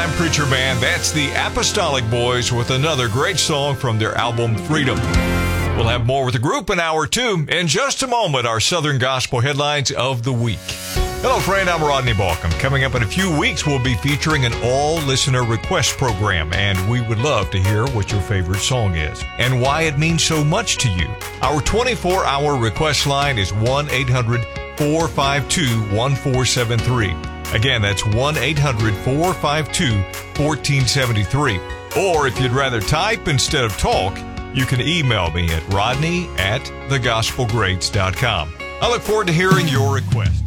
Time Preacher Band. That's the Apostolic Boys with another great song from their album Freedom. We'll have more with the group in hour 2. In just a moment, our Southern Gospel headlines of the week. Hello, friend. I'm Rodney Balcom. Coming up in a few weeks, we'll be featuring an all-listener request program, and we would love to hear what your favorite song is and why it means so much to you. Our 24-hour request line is 1-800-452-1473. Again, that's 1-800-452-1473. Or if you'd rather type instead of talk, you can email me at rodney@thegospelgreats.com. I look forward to hearing your request.